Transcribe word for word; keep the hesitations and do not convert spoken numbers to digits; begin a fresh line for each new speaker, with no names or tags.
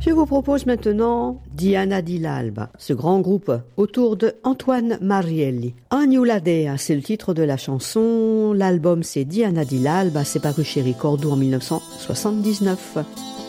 Je vous propose maintenant Diana di l'Alba, ce grand groupe autour de Antoine Marielli. Agnuladea, c'est le titre de la chanson. L'album c'est Diana di l'Alba, c'est paru chez Ricordo en mille neuf cent soixante-dix-neuf.